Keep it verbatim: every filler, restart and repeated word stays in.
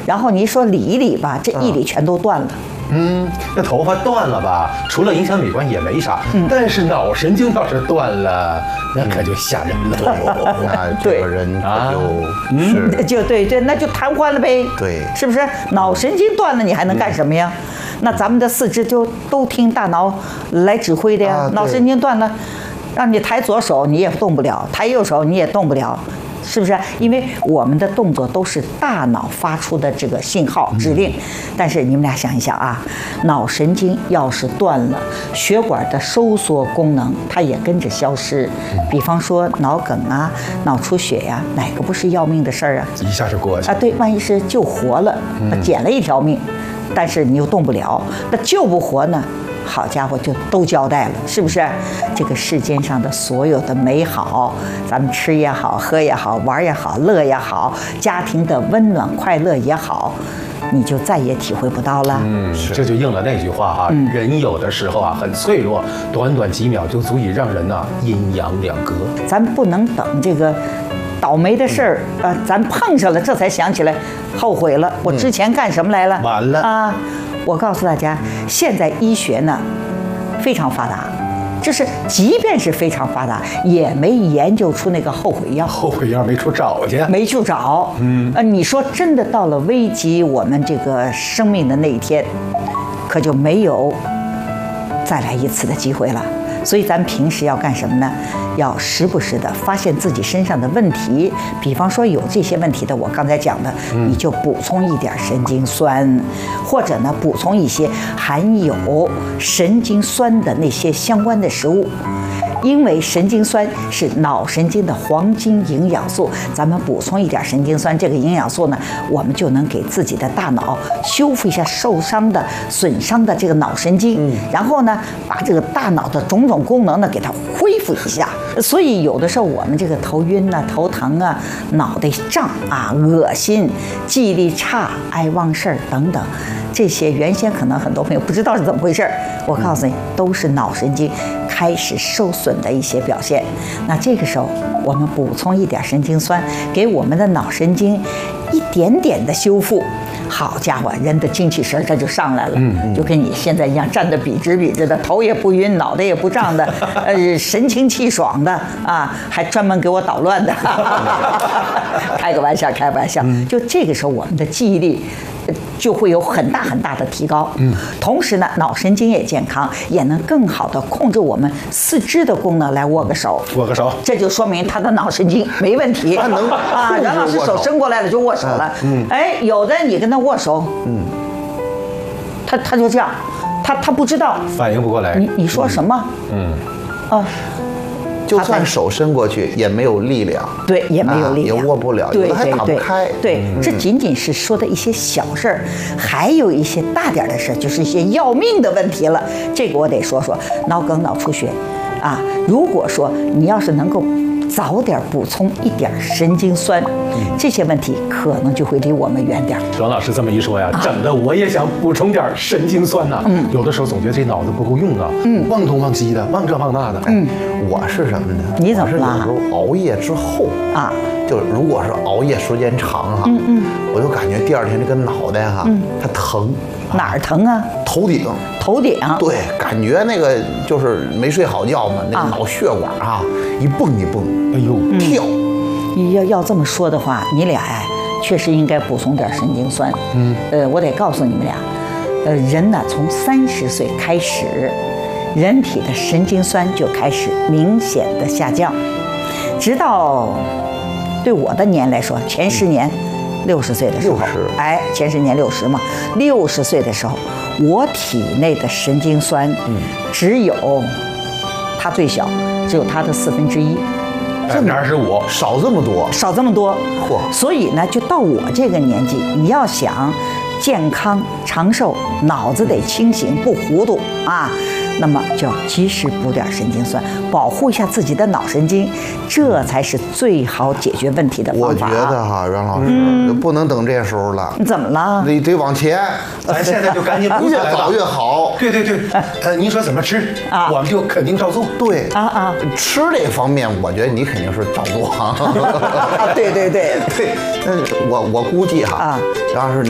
然后你一说理一理吧，这一理全都断了。 嗯，那头发断了吧，除了影响美观也没啥。嗯，但是脑神经要是断了，那可就吓人了。 那这个人他就是就对对，那就瘫痪了呗。 对， 是不是？脑神经断了，你还能干什么呀？那咱们的四肢就都听大脑来指挥的呀。脑神经断了，让你抬左手你也动不了，抬右手你也动不了。是不是？因为我们的动作都是大脑发出的这个信号指令，但是你们俩想一想啊，脑神经要是断了，血管的收缩功能它也跟着消失。比方说脑梗啊、脑出血呀、啊，哪个不是要命的事儿啊？ 一下就过去啊！对，万一是救活了，捡了一条命，但是你又动不了，那救不活呢？好家伙，就都交代了，是不是？这个世间上的所有的美好，咱们吃也好，喝也好，玩也好，乐也好，家庭的温暖快乐也好，你就再也体会不到了。 嗯，这就应了那句话哈、啊嗯，人有的时候啊很脆弱，短短几秒就足以让人呐、啊、阴阳两隔。 咱不能等这个倒霉的事儿啊、呃，咱碰上了，这才想起来，后悔了，我之前干什么来了？ 嗯、完了啊！我告诉大家，现在医学呢非常发达，就是即便是非常发达，也没研究出那个后悔药。 后悔药没处找去， 没处找。嗯，呃，你说真的到了危及我们这个生命的那一天，可就没有再来一次的机会了。所以咱平时要干什么呢？要时不时的发现自己身上的问题，比方说有这些问题的，我刚才讲的，你就补充一点神经酸，或者呢补充一些含有神经酸的那些相关的食物。因为神经酸是脑神经的黄金营养素，咱们补充一点神经酸，这个营养素呢，我们就能给自己的大脑修复一下受伤的、损伤的这个脑神经，嗯、然后呢，把这个大脑的种种功能呢给它恢复一下。所以有的时候我们这个头晕啊、头疼啊、脑袋胀啊、恶心、记忆力差、爱忘事儿等等。这些原先可能很多朋友不知道是怎么回事，我告诉你，都是脑神经开始受损的一些表现。那这个时候，我们补充一点神经酸，给我们的脑神经一点点的修复。好家伙，人的精气神它就上来了，嗯，就跟你现在一样，站得笔直笔直的，头也不晕，脑袋也不胀的，呃，神清气爽的啊，还专门给我捣乱的，开个玩笑，开个玩笑。就这个时候，我们的记忆力就会有很大很大的提高，嗯，同时呢，脑神经也健康，也能更好的控制我们四肢的功能。来握个手， 握个手， 这就说明他的脑神经没问题， 他能啊，袁老师手伸过来了就握手了，嗯，哎，有的你跟他握手，嗯，他他就这样，他他不知道， 反应不过来， 你你说什么，嗯，啊。 就算手伸过去也没有力量， 对，也没有力量， 啊、也握不了， 对有的还打不开。 对，对嗯、这仅仅是说的一些小事儿，还有一些大点的事，就是一些要命的问题了。这个我得说说脑梗、脑出血，啊，如果说你要是能够早点补充一点神经酸，嗯、这些问题可能就会离我们远点。 阮老师这么一说呀，啊、整的我也想补充点神经酸呐、啊。嗯，有的时候总觉得这脑子不够用啊，嗯，忘东忘西的，忘这忘那的。 嗯， 我是什么呢？ 你怎么了？ 我是有时候熬夜之后啊， 就如果是熬夜时间长哈，嗯嗯，我就感觉第二天这个脑袋哈，嗯、它疼。 哪儿疼啊？ 头顶， 头顶。 对，感觉那个就是没睡好觉嘛，那个脑血管啊，一蹦一蹦，哎呦跳。 你要要这么说的话，你俩呀，确实应该补充点神经酸。嗯，呃，我得告诉你们俩，呃，人呢从三十岁开始，人体的神经酸就开始明显的下降，直到对我的年来说，前十年。六十岁的时候，哎，前十年六十嘛，六十岁的时候，我体内的神经酸，嗯，只有它最小，只有它的四分之一， 百分之二十五， 少这么多， 少这么多， 嚯！ 所以呢，就到我这个年纪，你要想健康长寿，脑子得清醒，不糊涂啊。那么就要及时补点神经酸，保护一下自己的脑神经，这才是最好解决问题的方法。 我觉得哈，袁老师、嗯、不能等这时候了。 你怎么了？ 得得往前， 咱现在就赶紧补起来， 越早越好。 对对对，呃，您说怎么吃啊，我们就肯定照做。 对啊啊， 吃这方面，我觉得你肯定是照做。 对对对对，那我我估计哈，啊，要是你。